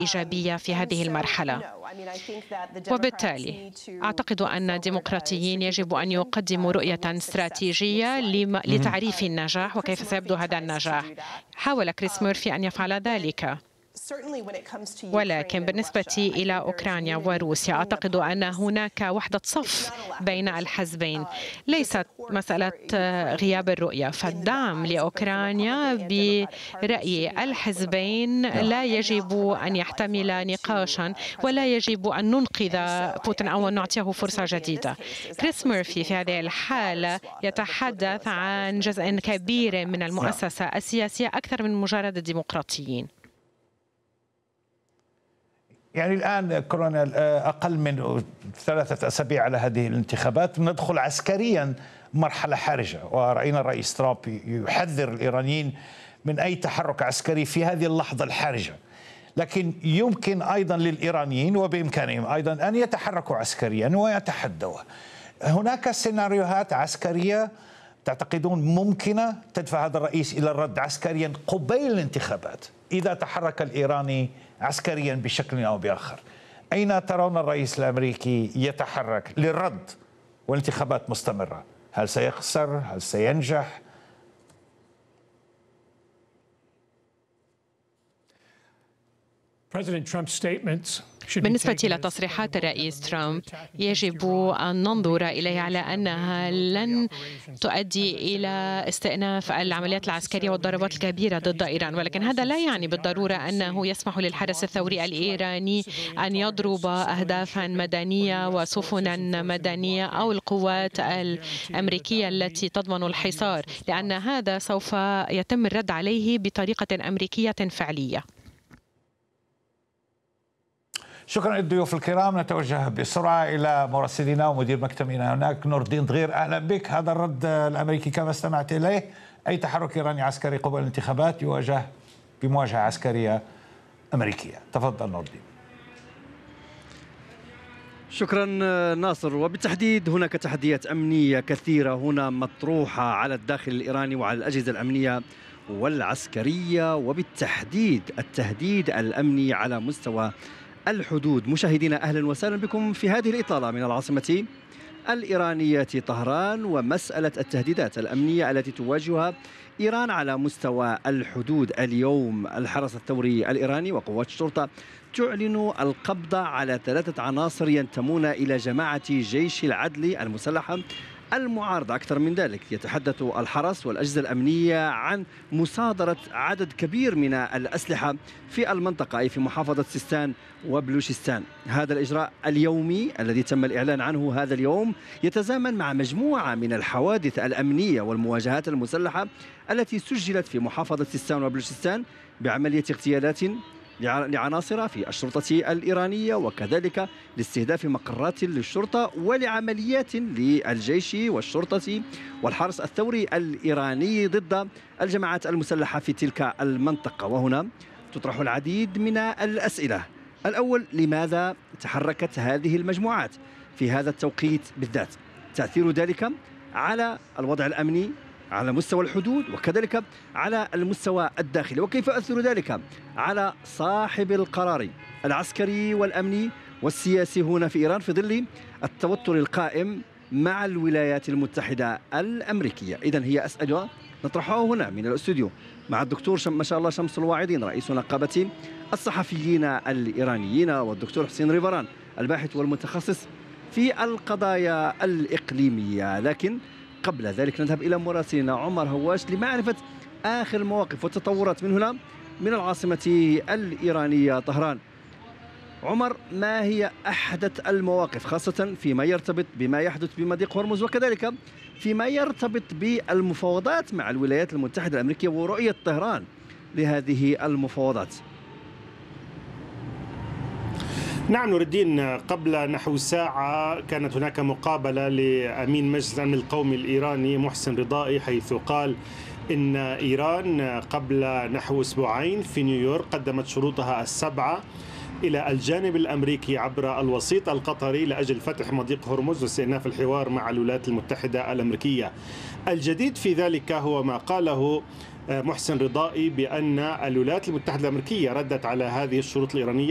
إيجابية في هذه المرحلة. وبالتالي أعتقد أن الديمقراطيين يجب أن يقدموا رؤية استراتيجية لتعريف النجاح وكيف سيبدو هذا النجاح. حاول كريس مورفي أن يفعل ذلك، ولكن بالنسبة إلى أوكرانيا وروسيا أعتقد أن هناك وحدة صف بين الحزبين، ليست مسألة غياب الرؤية. فالدعم لأوكرانيا برأي الحزبين لا يجب أن يحتمل نقاشا، ولا يجب أن ننقذ بوتين أو أن نعطيه فرصة جديدة. كريس مورفي في هذه الحالة يتحدث عن جزء كبير من المؤسسة السياسية أكثر من مجرد الديمقراطيين. يعني الآن كورونا أقل من 3 أسابيع على هذه الانتخابات ندخل عسكريا مرحلة حرجة، ورأينا الرئيس ترامب يحذر الإيرانيين من أي تحرك عسكري في هذه اللحظة الحرجة، لكن يمكن أيضا للإيرانيين وبإمكانهم أيضا أن يتحركوا عسكريا ويتحدوا. هناك سيناريوهات عسكرية تعتقدون ممكنة تدفع هذا الرئيس إلى الرد عسكريا قبيل الانتخابات إذا تحرك الإيراني عسكريا بشكل أو بآخر؟ أين ترون الرئيس الأمريكي يتحرك للرد والانتخابات مستمرة؟ هل سيخسر؟ هل سينجح؟ بالنسبة إلى تصريحات الرئيس ترامب يجب أن ننظر إليها على أنها لن تؤدي إلى استئناف العمليات العسكرية والضربات الكبيرة ضد إيران، ولكن هذا لا يعني بالضرورة أنه يسمح للحرس الثوري الإيراني أن يضرب أهدافا مدنية وسفنا مدنية أو القوات الأمريكية التي تضمن الحصار، لأن هذا سوف يتم الرد عليه بطريقة أمريكية فعلية. شكرا للضيوف الكرام. نتوجه بسرعة إلى مراسلنا ومدير مكتبنا هناك نور الدين دغير. أهلا بك. هذا الرد الأمريكي كما استمعت إليه، أي تحرك إيراني عسكري قبل الانتخابات يواجه بمواجهة عسكرية أمريكية. تفضل نور الدين. شكرا ناصر. وبالتحديد هناك تحديات أمنية كثيرة هنا مطروحة على الداخل الإيراني وعلى الأجهزة الأمنية والعسكرية، وبالتحديد التهديد الأمني على مستوى الحدود. مشاهدينا أهلا وسهلا بكم في هذه الإطالة من العاصمة الإيرانية طهران، ومسألة التهديدات الأمنية التي تواجهها إيران على مستوى الحدود. اليوم الحرس الثوري الإيراني وقوات الشرطة تعلن القبض على 3 عناصر ينتمون إلى جماعة جيش العدل المسلحة المعارضة. أكثر من ذلك، يتحدث الحرس والأجهزة الأمنية عن مصادرة عدد كبير من الأسلحة في المنطقة، أي في محافظة سيستان وبلوشستان. هذا الإجراء اليومي الذي تم الإعلان عنه هذا اليوم يتزامن مع مجموعة من الحوادث الأمنية والمواجهات المسلحة التي سجلت في محافظة سيستان وبلوشستان بعملية اغتيالات لعناصر في الشرطة الإيرانية، وكذلك لاستهداف مقرات للشرطة ولعمليات للجيش والشرطة والحرس الثوري الإيراني ضد الجماعات المسلحة في تلك المنطقة. وهنا تطرح العديد من الأسئلة. الأول، لماذا تحركت هذه المجموعات في هذا التوقيت بالذات؟ تأثير ذلك على الوضع الأمني على مستوى الحدود وكذلك على المستوى الداخلي، وكيف يؤثر ذلك على صاحب القرار العسكري والأمني والسياسي هنا في إيران في ظل التوتر القائم مع الولايات المتحدة الأمريكية. إذن هي أسئلة نطرحها هنا من الاستوديو مع الدكتور ما شاء الله شمس الواعدين رئيس نقابة الصحفيين الإيرانيين، والدكتور حسين ريفران الباحث والمتخصص في القضايا الإقليمية. لكن قبل ذلك نذهب إلى مراسلنا عمر هواش لمعرفة آخر المواقف والتطورات من هنا من العاصمة الإيرانية طهران. عمر، ما هي أحدث المواقف خاصة فيما يرتبط بما يحدث بمضيق هرمز وكذلك فيما يرتبط بالمفاوضات مع الولايات المتحدة الأمريكية ورؤية طهران لهذه المفاوضات؟ نعم نور الدين، قبل نحو ساعة كانت هناك مقابلة لأمين مجلس الأمن القومي الإيراني محسن رضائي، حيث قال إن إيران قبل نحو أسبوعين في نيويورك قدمت شروطها ال7 إلى الجانب الأمريكي عبر الوسيط القطري لأجل فتح مضيق هرمز واستئناف الحوار مع الولايات المتحدة الأمريكية. الجديد في ذلك هو ما قاله محسن رضائي بأن الولايات المتحدة الأمريكية ردت على هذه الشروط الإيرانية